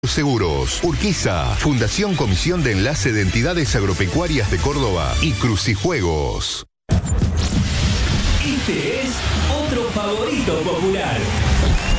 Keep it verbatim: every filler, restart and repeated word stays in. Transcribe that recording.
Seguros, Urquiza, Fundación Comisión de Enlace de Entidades Agropecuarias de Córdoba y Crucijuegos. Este es otro favorito popular.